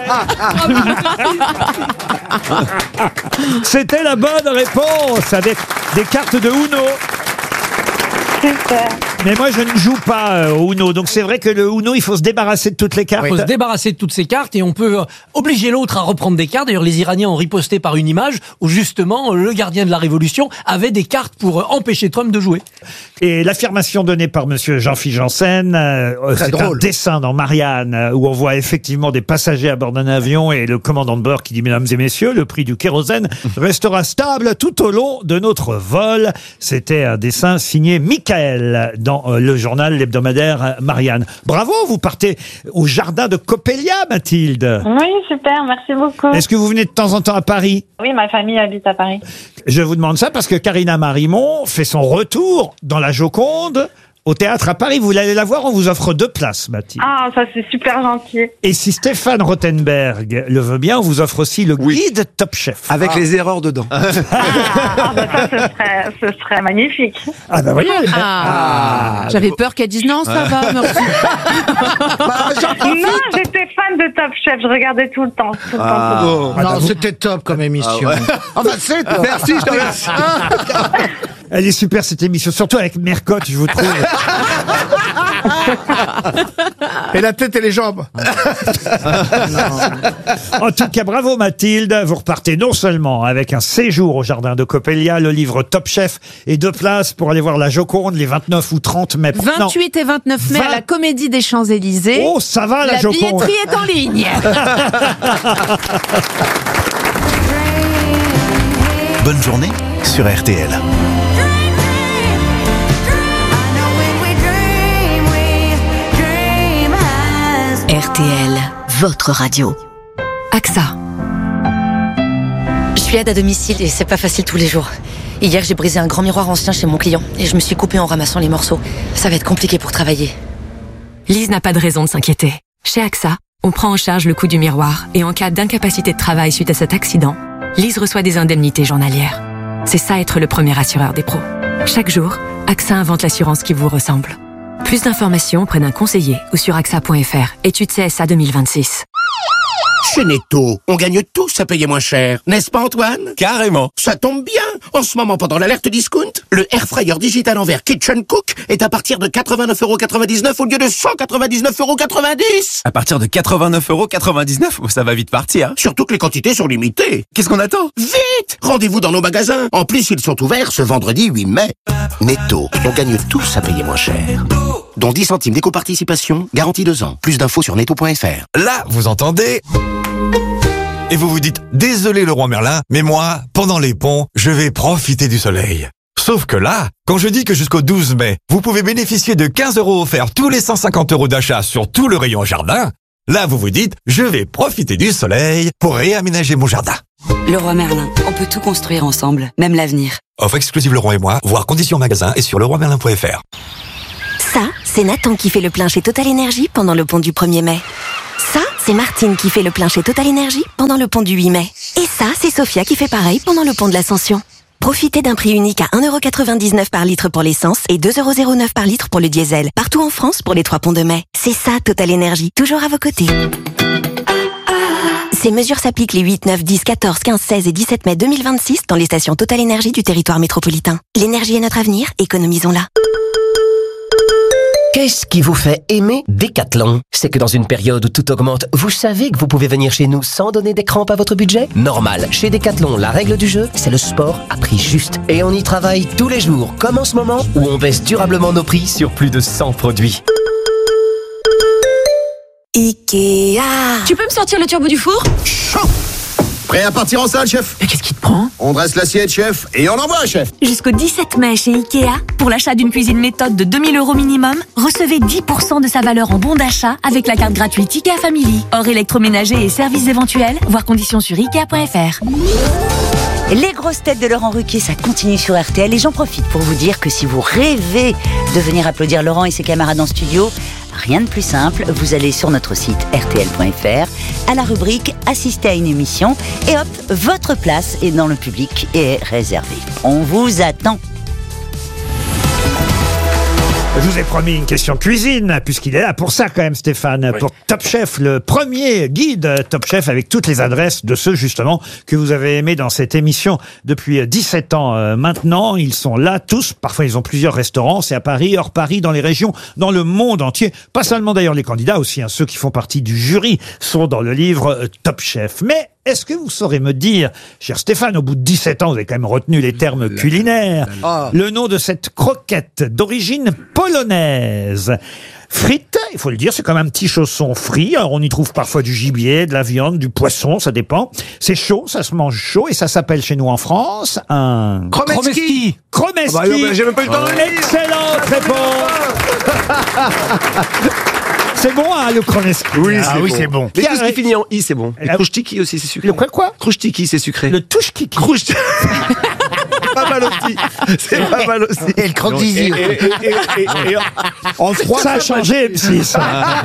C'était la bonne réponse avec des cartes de Uno. Super. Mais moi, je ne joue pas euh, au Uno. Donc, c'est vrai que le Uno, il faut se débarrasser de toutes les cartes. Il faut se débarrasser de toutes ces cartes et on peut euh, obliger l'autre à reprendre des cartes. D'ailleurs, les Iraniens ont riposté par une image où, justement, le gardien de la Révolution avait des cartes pour euh, empêcher Trump de jouer. Et l'affirmation donnée par monsieur Jean-Philippe Janssen, euh, c'est un dessin dans Marianne euh, où on voit effectivement des passagers à bord d'un avion et le commandant de bord qui dit « Mesdames et messieurs, le prix du kérosène restera stable tout au long de notre vol ». C'était un dessin signé Michael dans euh, le journal, l'hebdomadaire euh, Marianne. Bravo, vous partez au jardin de Coppelia, Mathilde. Oui, super, merci beaucoup. Est-ce que vous venez de temps en temps à Paris ? Oui, ma famille habite à Paris. Je vous demande ça parce que Karina Marimont fait son retour dans la Joconde au théâtre à Paris. Vous allez la voir, on vous offre deux places, Mathilde. Ah, ça c'est super gentil. Et si Stéphane Rothenberg le veut bien, on vous offre aussi le guide Top Chef. Avec Ah. les erreurs dedans. Ah, ah bah ça, ce serait, ce serait magnifique. Ah bah voyez. Ah, j'avais peur qu'elle dise non, ça va, merci. Non, j'étais fan de Top Chef, je regardais tout le temps. Tout le temps, Ah. tout le temps. Non, c'était top comme émission. Ah ouais. Enfin, c'est top. Merci, je te remercie. Elle est super cette émission, surtout avec Mercotte, je vous trouve. Et la tête et les jambes. En tout cas, bravo Mathilde. Vous repartez non seulement avec un séjour au jardin de Coppelia, le livre Top Chef et deux places pour aller voir la Joconde les vingt-neuf ou trente mai. vingt-huit et vingt-neuf mai à la Comédie des Champs-Élysées. Oh, ça va la, la Joconde. billetterie est en ligne. Bonne journée sur R T L. R T L, votre radio. A X A. Je suis aide à domicile et c'est pas facile tous les jours. Hier, j'ai brisé un grand miroir ancien chez mon client et je me suis coupée en ramassant les morceaux. Ça va être compliqué pour travailler. Lise n'a pas de raison de s'inquiéter. Chez A X A, on prend en charge le coût du miroir et en cas d'incapacité de travail suite à cet accident, Lise reçoit des indemnités journalières. C'est ça être le premier assureur des pros. Chaque jour, A X A invente l'assurance qui vous ressemble. Plus d'informations auprès d'un conseiller ou sur A X A point F R. Étude C S A deux mille vingt-six. Chez Netto, on gagne tous à payer moins cher. N'est-ce pas, Antoine? Carrément. Ça tombe bien. En ce moment, pendant l'alerte discount, le Air Fryer digital en verre Kitchen Cook est à partir de quatre-vingt-neuf euros quatre-vingt-dix-neuf au lieu de cent quatre-vingt-dix-neuf euros quatre-vingt-dix. À partir de quatre-vingt-neuf euros quatre-vingt-dix-neuf, ça va vite partir. Surtout que les quantités sont limitées. Qu'est-ce qu'on attend? Vite! Rendez-vous dans nos magasins. En plus, ils sont ouverts ce vendredi huit mai. Netto, on gagne tous à payer moins cher. Dont dix centimes d'éco-participation, garantie deux ans. Plus d'infos sur netto point F R. Là, vous entendez? Et vous vous dites, désolé Leroy Merlin, mais moi, pendant les ponts, je vais profiter du soleil. Sauf que là, quand je dis que jusqu'au douze mai, vous pouvez bénéficier de quinze euros offerts tous les cent cinquante euros d'achat sur tout le rayon jardin, là vous vous dites, je vais profiter du soleil pour réaménager mon jardin. Leroy Merlin, on peut tout construire ensemble, même l'avenir. Offre exclusive Leroy et moi, voir conditions magasin et sur leroy merlin point F R. Ça, c'est Nathan qui fait le plein chez Total Energy pendant le pont du premier mai. Ça, c'est Martine qui fait le plein chez Total Energy pendant le pont du huit mai. Et ça, c'est Sophia qui fait pareil pendant le pont de l'Ascension. Profitez d'un prix unique à un euro quatre-vingt-dix-neuf par litre pour l'essence et deux euros zéro neuf par litre pour le diesel. Partout en France pour les trois ponts de mai. C'est ça, Total Energy, toujours à vos côtés. Ces mesures s'appliquent les huit, neuf, dix, quatorze, quinze, seize et dix-sept mai deux mille vingt-six dans les stations Total Energy du territoire métropolitain. L'énergie est notre avenir, économisons-la. Qu'est-ce qui vous fait aimer Decathlon? C'est que dans une période où tout augmente, vous savez que vous pouvez venir chez nous sans donner des crampes à votre budget? Normal, chez Decathlon, la règle du jeu, c'est le sport à prix juste. Et on y travaille tous les jours, comme en ce moment, où on baisse durablement nos prix sur plus de cent produits. Ikea. Tu peux me sortir le turbo du four? Chaud! Prêt à partir en salle, chef? Mais qu'est-ce qui te prend? On dresse l'assiette, chef, et on envoie, chef. Jusqu'au dix-sept mai chez Ikea, pour l'achat d'une cuisine méthode de deux mille euros minimum, recevez dix pour cent de sa valeur en bon d'achat avec la carte gratuite Ikea Family. Hors électroménager et services éventuels, voir conditions sur ikea point F R. Les grosses têtes de Laurent Ruquier, ça continue sur R T L et j'en profite pour vous dire que si vous rêvez de venir applaudir Laurent et ses camarades en studio, Rien de plus simple, vous allez sur notre site R T L point F R, à la rubrique « Assister à une émission » et hop, votre place est dans le public et est réservée. On vous attend. Je vous ai promis une question cuisine, puisqu'il est là pour ça quand même, Stéphane, oui. Pour Top Chef, le premier guide Top Chef avec toutes les adresses de ceux justement que vous avez aimés dans cette émission depuis dix-sept ans euh, maintenant. Ils sont là tous, parfois ils ont plusieurs restaurants, c'est à Paris, hors Paris, dans les régions, dans le monde entier. Pas seulement d'ailleurs les candidats, aussi hein, ceux qui font partie du jury sont dans le livre euh, Top Chef. Mais est-ce que vous saurez me dire, cher Stéphane, au bout de dix-sept ans, vous avez quand même retenu les termes culinaires, oh. le nom de cette croquette d'origine polonaise. Frites, il faut le dire, c'est comme un petit chausson frit. Alors, on y trouve parfois du gibier, de la viande, du poisson, ça dépend. C'est chaud, ça se mange chaud, et ça s'appelle chez nous en France un... Kromeski. Kromeski. Ah bah, bah, j'ai même pas eu le temps de le dire. Excellente réponse. C'est bon, hein, le Kromeski. Oui, ah, c'est oui, bon. c'est bon. Mais tout ce qui finit en i, c'est bon. Le kroustiki aussi, c'est sucré. Le quoi, quoi Kroustiki, c'est sucré. Le touchkiki. Kroustiki. Pas mal aussi. C'est pas mal aussi. Et le croque-désir. En froid, ça a changé, M six.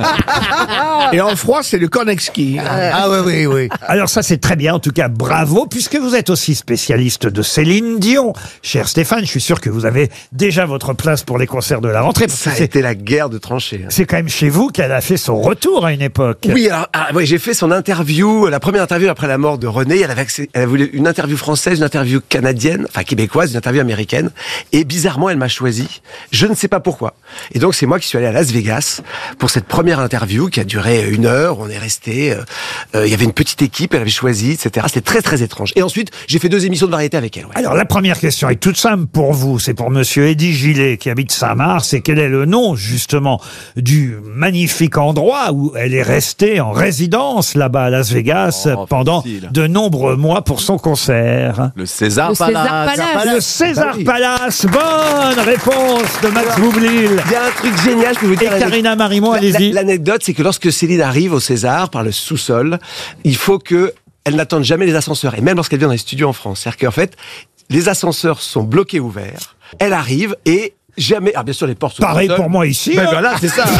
Et en froid, c'est le Konexki. Ah oui, oui, oui. Alors ça, c'est très bien. En tout cas, bravo, puisque vous êtes aussi spécialiste de Céline Dion. Cher Stéphane, je suis sûr que vous avez déjà votre place pour les concerts de la rentrée. Ça a été la guerre de tranchées. C'est quand même chez vous qu'elle a fait son retour à une époque. Oui, alors, ah, ouais, j'ai fait son interview, la première interview après la mort de René. Elle avait accès, elle a voulu une interview française, une interview canadienne, enfin québécoise, une interview américaine. Et bizarrement, elle m'a choisi. Je ne sais pas pourquoi. Et donc, c'est moi qui suis allé à Las Vegas pour cette première interview qui a duré une heure. On est resté. Euh, euh, il y avait une petite équipe, elle avait choisi, et cetera. C'était très très étrange. Et ensuite, j'ai fait deux émissions de variété avec elle. Ouais. Alors, la première question est toute simple pour vous. C'est pour Monsieur Eddy Gillet qui habite Saint-Mars. Et quel est le nom justement du magnifique endroit où elle est restée en résidence là-bas à Las Vegas oh, pendant facile. de nombreux mois pour son concert? Le César le Palace. César Palace. Le César Palace. Bonne réponse de Max Boublil. Il y a un truc génial, je peux vous dire. Et Karina Marimont, allez-y. L'anecdote, c'est que lorsque Céline arrive au César par le sous-sol, il faut que elle n'attende jamais les ascenseurs. Et même lorsqu'elle vient dans les studios en France. C'est-à-dire qu'en fait, les ascenseurs sont bloqués ouverts. Elle arrive et jamais. Ah, bien sûr, les portes sont pareil pour moi ici. Ben hein. voilà, c'est ça.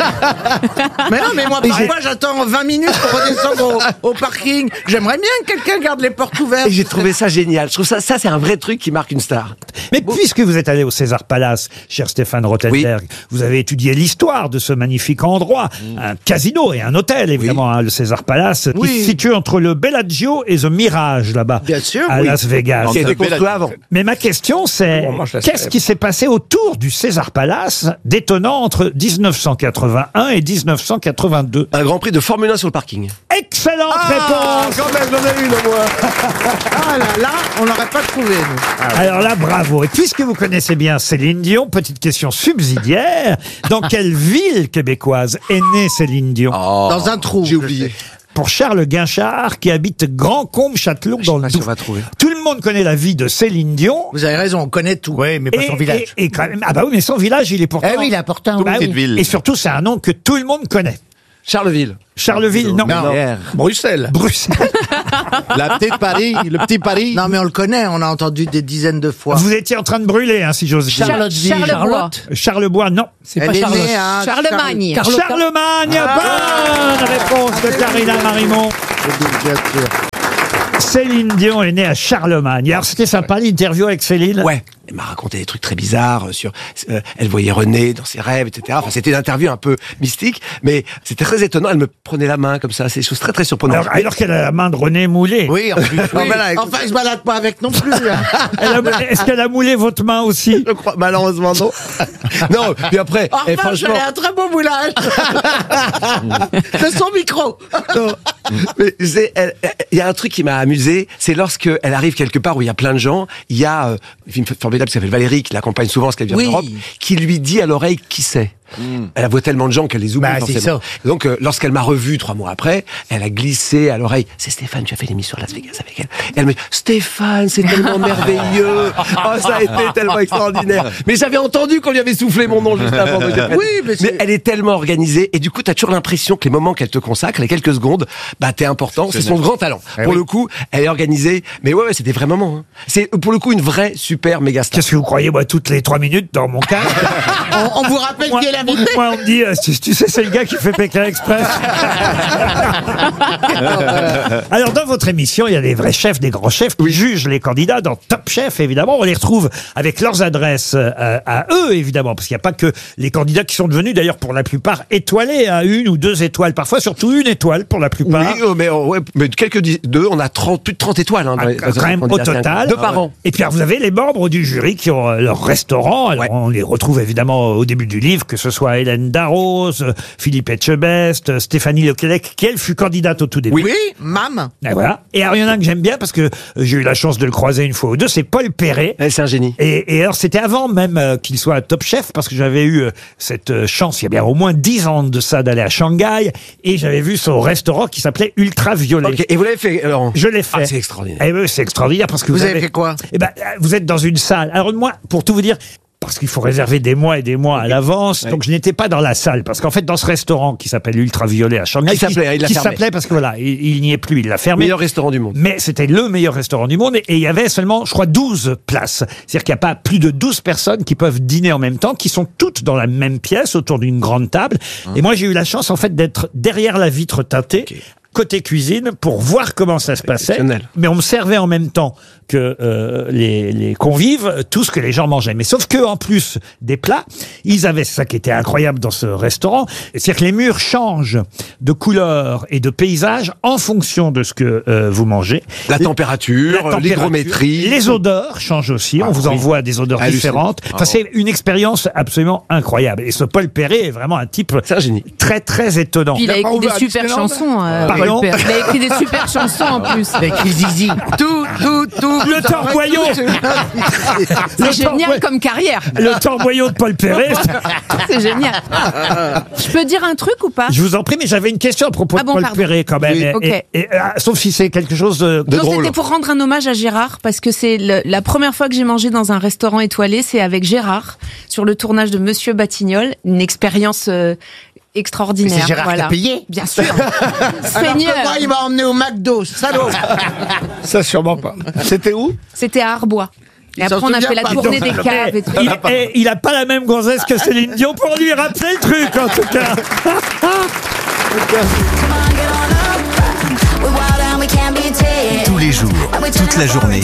Mais non, mais moi, parfois, j'attends vingt minutes pour redescendre au, au parking. J'aimerais bien que quelqu'un garde les portes ouvertes. Et j'ai trouvé ça génial. Je trouve ça, ça, c'est un vrai truc qui marque une star. Mais bon. Puisque vous êtes allé au César Palace, cher Stéphane Rothenberg, oui. vous avez étudié l'histoire de ce magnifique endroit. Mmh. Un casino et un hôtel, évidemment, oui. hein, le César Palace, oui. qui se situe entre le Bellagio et The Mirage, là-bas. Bien sûr. À oui. Las Vegas. Qui a été construit avant. Mais ma question, c'est, bon, qu'est-ce qui s'est passé autour du César Palace d'étonnant entre dix-neuf cent quatre-vingt-un et dix-neuf cent quatre-vingt-deux? Un grand prix de Formule un sur le parking. Excellente ah, réponse. Quand même, j'en ai une au moins. Ah là là, on l'aurait pas trouvé, nous. Ah, alors là, bravo. Et puisque vous connaissez bien Céline Dion, petite question subsidiaire. Dans quelle ville québécoise est née Céline Dion? Oh, dans un trou. J'ai oublié. Pour Charles Guinchard, qui habite Grand-Combe-Châtellon dans le Doubs. Tout le monde connaît la vie de Céline Dion. Vous avez raison, on connaît tout. Oui, mais pas et, son village. Et, et quand même, ah bah oui, mais son village, il est pourtant... Eh oui, il est important. Bah oui. Ville. Et surtout, c'est un nom que tout le monde connaît. Charleville. Charleville, non. non. non. Bruxelles. Bruxelles. La petite Paris, le petit Paris. Non, mais on le connaît, on a entendu des dizaines de fois. Vous étiez en train de brûler, hein, si j'ose dire. Charlottesville. Charlebois. Charlebois, non. C'est pas Charlotte. Charlemagne. Charle... Charlemagne, ah bonne réponse de Karina Marimont. Céline Dion est née à Charlemagne. Alors, c'était sympa l'interview avec Céline? Ouais. Elle m'a raconté des trucs très bizarres sur, euh, elle voyait René dans ses rêves, et cetera. Enfin, c'était une interview un peu mystique, mais c'était très étonnant. Elle me prenait la main comme ça. C'est des choses très, très surprenantes. Alors, alors qu'elle a la main de René moulée. Oui, en plus. Oui. Voilà, enfin, il se balade pas avec non plus. Est-ce qu'elle a moulé votre main aussi? Je crois, malheureusement, non. Non, puis après, enfin, et franchement. Elle a un très beau moulage. C'est son micro. Non. Mais, c'est, elle, il y a un truc qui m'a amusé, c'est lorsque elle arrive quelque part où il y a plein de gens, il y a, euh, une formidable qui s'appelle Valérie, qui l'accompagne souvent parce qu'elle vient oui. d'Europe, qui lui dit à l'oreille qui c'est. Mmh. Elle voit tellement de gens qu'elle les oublie bah, forcément. Donc, euh, lorsqu'elle m'a revu trois mois après, elle a glissé à l'oreille. C'est Stéphane, tu as fait l'émission à Las Vegas avec elle. Et elle me dit, Stéphane, c'est tellement merveilleux. Oh, ça a été tellement extraordinaire. Mais j'avais entendu qu'on lui avait soufflé mon nom juste avant. Oui, mais, mais elle est tellement organisée. Et du coup, t'as toujours l'impression que les moments qu'elle te consacre, les quelques secondes, bah, t'es important. C'est, c'est son grand talent. Eh pour oui. le coup, elle est organisée. Mais ouais, ouais, c'était vrai moment. Hein. C'est, pour le coup, une vraie super méga star. Qu'est-ce que vous croyez, moi, toutes les trois minutes dans mon cas? on, on vous rappelle qui est la invité. Moi, on me dit, euh, tu, tu sais, c'est le gars qui fait Pékin Express. Alors, dans votre émission, il y a des vrais chefs, des grands chefs qui jugent les candidats. Dans Top Chef, évidemment, on les retrouve avec leurs adresses euh, à eux, évidemment, parce qu'il n'y a pas que les candidats qui sont devenus, d'ailleurs, pour la plupart, étoilés à une ou deux étoiles, parfois surtout une étoile pour la plupart. Oui, oh, mais, oh, ouais, mais quelques dix- deux, on a trente, plus de trente étoiles. Hein, dans les- Ah, quand même, au total. Deux par an. Et puis, alors, vous avez les membres du jury qui ont euh, leur restaurant. Alors, on les retrouve évidemment au début du livre, que ce soit Hélène Darroze, euh, Philippe Etchebest, euh, Stéphanie Lequelec, qui elle fut candidate au tout début. Oui, Mam. Et voilà. Et alors, il y en a un que j'aime bien parce que euh, j'ai eu la chance de le croiser une fois ou deux, c'est Paul Perret. C'est un génie. Et, et alors, c'était avant même euh, qu'il soit Top Chef, parce que j'avais eu euh, cette euh, chance, il y a bien au moins dix ans de ça, d'aller à Shanghai, et j'avais vu son restaurant qui s'appelait Ultraviolet. Ok, et vous l'avez fait, Laurent? Je l'ai fait. Ah, c'est extraordinaire. Eh ben, c'est extraordinaire parce que vous, Vous avez fait quoi? Eh ben, vous êtes dans une salle. Alors moi, pour tout vous dire, parce qu'il faut réserver des mois et des mois à l'avance, donc je n'étais pas dans la salle, parce qu'en fait, dans ce restaurant qui s'appelle Ultraviolet à Shanghai, Qui s'appelait, il l'a qui fermé. s'appelait parce que voilà, il, il n'y est plus, il l'a fermé. Meilleur restaurant du monde. Mais c'était le meilleur restaurant du monde, et, et il y avait seulement, je crois, douze places. C'est-à-dire qu'il n'y a pas plus de douze personnes qui peuvent dîner en même temps, qui sont toutes dans la même pièce, autour d'une grande table. Et moi, j'ai eu la chance, en fait, d'être derrière la vitre teintée, côté cuisine, pour voir comment ça se passait. Exceptionnel. Mais on me servait en même temps que euh, les, les convives tout ce que les gens mangeaient. Mais sauf que en plus des plats, ils avaient, c'est ça qui était incroyable dans ce restaurant, c'est-à-dire que les murs changent de couleur et de paysage en fonction de ce que euh, vous mangez. La température, La température, l'hygrométrie. les odeurs changent aussi. Ah, on vous oui. envoie des odeurs Hallucinant. différentes. Enfin, c'est une expérience absolument incroyable. Et ce Paul Perret est vraiment un type C'est un génie. très très étonnant. Puis il a Il a pas écrit des ouvert à super Disneyland chansons. euh, Pardon Paul Perret. Il a écrit des super chansons en plus. Avec les zizi. Tout, tout, tout. Le Torboyau. C'est génial comme carrière. Le Torboyau de Paul Perret. C'est génial. Je peux dire un truc ou pas? Je vous en prie, mais j'avais une question à propos Ah de bon, Paul pardon. Perret quand même. Oui, Et- ok. et- et, ah, sauf si c'est quelque chose de, De non, drôle. c'était pour rendre un hommage à Gérard, parce que c'est le- la première fois que j'ai mangé dans un restaurant étoilé, c'est avec Gérard, sur le tournage de Monsieur Batignolles, une expérience euh, extraordinaire. Mais c'est Gérard qui a voilà. payé. Bien sûr. Alors Seigneur. que moi, il m'a emmené au McDo, salaud. Ça, sûrement pas. C'était où? C'était à Arbois. Et Il après, s'en on a souvient fait la pas. tournée Donc, des caves et tout. il, et il a pas la même gonzesse que Céline Dion pour lui rappeler le truc, en tout cas. Tous les jours, toute la journée,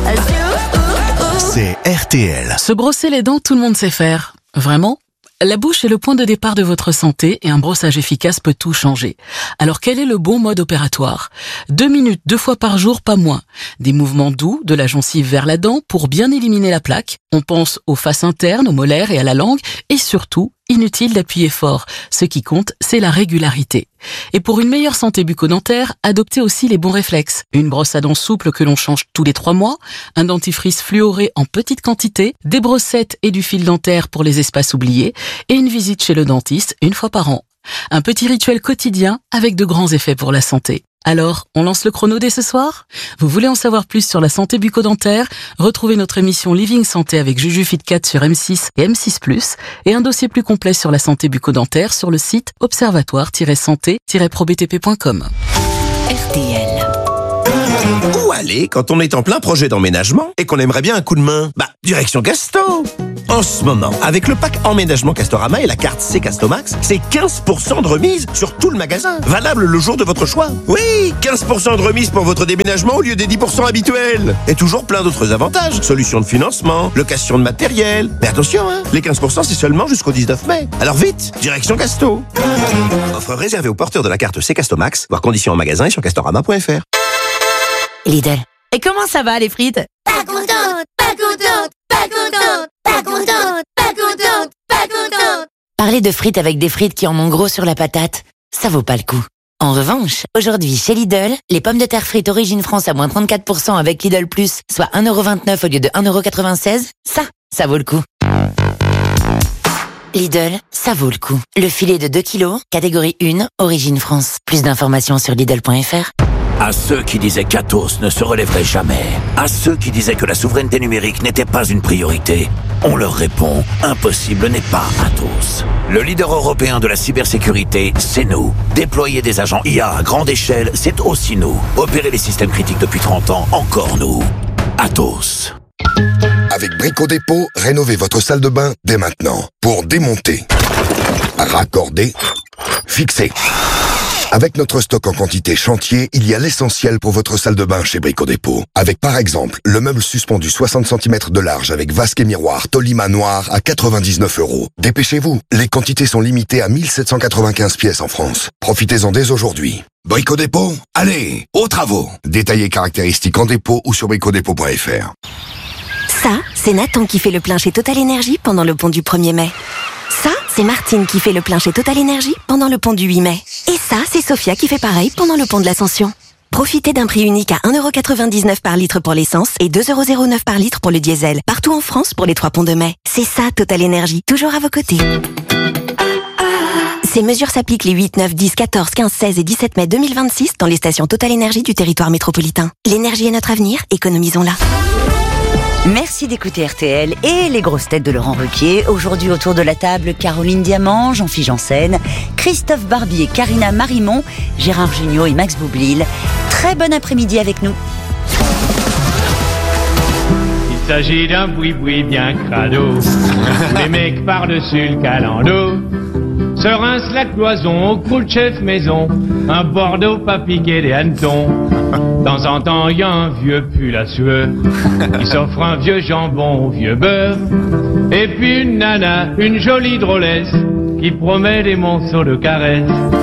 c'est R T L. Se brosser les dents, tout le monde sait faire. Vraiment? La bouche est le point de départ de votre santé et un brossage efficace peut tout changer. Alors quel est le bon mode opératoire? Deux minutes, deux fois par jour, pas moins. Des mouvements doux de la gencive vers la dent pour bien éliminer la plaque. On pense aux faces internes, aux molaires et à la langue. Et surtout, inutile d'appuyer fort. Ce qui compte, c'est la régularité. Et pour une meilleure santé bucco-dentaire, adoptez aussi les bons réflexes. Une brosse à dents souple que l'on change tous les trois mois, un dentifrice fluoré en petite quantité, des brossettes et du fil dentaire pour les espaces oubliés, et une visite chez le dentiste une fois par an. Un petit rituel quotidien avec de grands effets pour la santé. Alors, on lance le chrono dès ce soir? Vous voulez en savoir plus sur la santé bucco-dentaire? Retrouvez notre émission Living Santé avec Juju Fitcat sur M six et M six plus, et un dossier plus complet sur la santé bucco-dentaire sur le site observatoire tiret santé tiret pro b t p point com. R T L. Où aller quand on est en plein projet d'emménagement et qu'on aimerait bien un coup de main? Bah, direction Casto. En ce moment, avec le pack emménagement Castorama et la carte C Castomax, c'est quinze pour cent de remise sur tout le magasin. Valable le jour de votre choix. Oui, quinze pour cent de remise pour votre déménagement au lieu des dix pour cent habituels. Et toujours plein d'autres avantages. Solutions de financement, location de matériel. Mais attention, hein, les quinze pour cent c'est seulement jusqu'au dix-neuf mai. Alors vite, direction Casto. Offre réservée aux porteurs de la carte C Castomax, voir conditions en magasin et sur castorama point f r. Lidl. Et comment ça va, les frites? Pas contente, pas contente, pas contente, pas contente, pas contente, pas contente. Parler de frites avec des frites qui en ont gros sur la patate, ça vaut pas le coup. En revanche, aujourd'hui, chez Lidl, les pommes de terre frites Origine France à moins trente-quatre pour cent avec Lidl Plus, soit un euro vingt-neuf au lieu de un euro quatre-vingt-seize, ça, ça vaut le coup. Lidl, ça vaut le coup. Le filet de deux kilos, catégorie un, Origine France. Plus d'informations sur Lidl point f r. À ceux qui disaient qu'Atos ne se relèverait jamais, à ceux qui disaient que la souveraineté numérique n'était pas une priorité, on leur répond, impossible n'est pas Atos. Le leader européen de la cybersécurité, c'est nous. Déployer des agents I A à grande échelle, c'est aussi nous. Opérer les systèmes critiques depuis trente ans, encore nous. Atos. Avec Brico Dépôt, rénovez votre salle de bain dès maintenant. Pour démonter, Raccorder. Fixer. Avec notre stock en quantité chantier, il y a l'essentiel pour votre salle de bain chez Brico Dépôt. Avec par exemple, le meuble suspendu soixante centimètres de large avec vasque et miroir Tolima noir à quatre-vingt-dix-neuf euros. Dépêchez-vous, les quantités sont limitées à mille sept cent quatre-vingt-quinze pièces en France. Profitez-en dès aujourd'hui. Brico Dépôt, allez, aux travaux. Détaillés caractéristiques en dépôt ou sur bricodépôt point f r. Ça, c'est Nathan qui fait le plein chez Total Energy pendant le pont du premier mai. Ça, c'est Martine qui fait le plein chez Total Energy pendant le pont du huit mai. Et ça, c'est Sophia qui fait pareil pendant le pont de l'Ascension. Profitez d'un prix unique à un euro quatre-vingt-dix-neuf par litre pour l'essence et deux euros zéro neuf par litre pour le diesel. Partout en France pour les trois ponts de mai. C'est ça, Total Energy, toujours à vos côtés. Ces mesures s'appliquent les huit, neuf, dix, quatorze, quinze, seize et dix-sept mai deux mille vingt-six dans les stations Total Energy du territoire métropolitain. L'énergie est notre avenir, économisons-la. Merci d'écouter R T L et les grosses têtes de Laurent Ruquier. Aujourd'hui autour de la table, Caroline Diamant, Jean-Philippe Janssen, Christophe Barbier, Karina Marimon, Gérard Jugnot et Max Boublil. Très bon après-midi avec nous. Il s'agit d'un boui-boui bien crado. Les mecs par-dessus le calando se rincent la cloison au coup de chef maison. Un Bordeaux pas piqué des hannetons. De temps en temps, y a un vieux pull à sueur. Il s'offre un vieux jambon au vieux beurre. Et puis une nana, une jolie drôlesse, qui promet des monceaux de caresses.